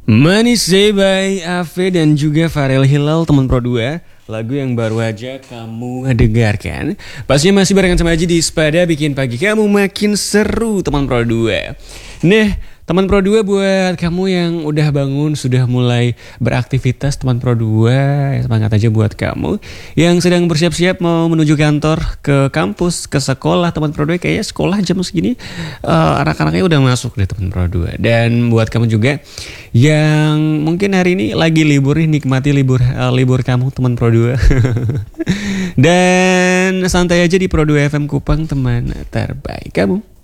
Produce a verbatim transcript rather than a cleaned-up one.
Manis Day by Ave dan juga Farel Hilal, teman Pro dua. Lagu yang baru aja kamu dengarkan. Pastinya masih barengan sama Aji di Sepada, bikin pagi kamu makin seru, teman Pro dua. Nah, teman Pro dua, buat kamu yang udah bangun, sudah mulai beraktivitas, teman Pro dua, semangat aja buat kamu yang sedang bersiap-siap mau menuju kantor, ke kampus, ke sekolah, teman Pro dua. Kayaknya sekolah jam segini uh, anak-anaknya udah masuk deh, teman Pro dua. Dan buat kamu juga yang mungkin hari ini lagi libur nih, nikmati libur uh, libur kamu, teman Pro dua. Dan santai aja di Pro dua F M Kupang, teman terbaik kamu.